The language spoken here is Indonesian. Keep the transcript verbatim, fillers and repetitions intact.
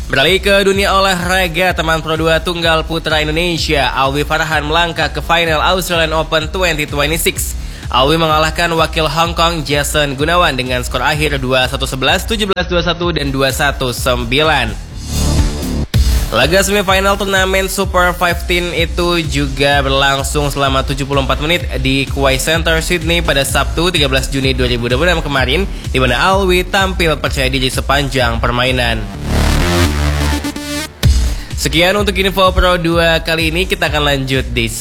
Beralih ke dunia olahraga, teman Pro dua Tunggal Putra Indonesia, Alwi Farhan melangkah ke final Australian Open dua ribu dua puluh enam. Alwi mengalahkan wakil Hong Kong Jason Gunawan dengan skor akhir dua satu sebelas, tujuh belas dua puluh satu, dan dua satu sembilan. Laga semifinal turnamen Super lima belas itu juga berlangsung selama tujuh puluh empat menit di Kuwait Center, Sydney pada Sabtu tiga belas Juni dua ribu dua puluh enam kemarin, di mana Alwi tampil percaya diri sepanjang permainan. Sekian untuk info Pro dua kali ini, kita akan lanjut di